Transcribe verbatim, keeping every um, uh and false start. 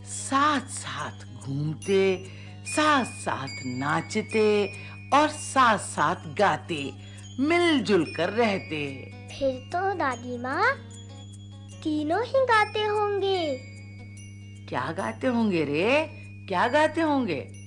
साथ साथ घूमते, साथ साथ नाचते और साथ साथ गाते, मिलजुल कर रहते। फिर तो दादी माँ तीनों ही गाते होंगे। क्या गाते होंगे रे? क्या गाते होंगे?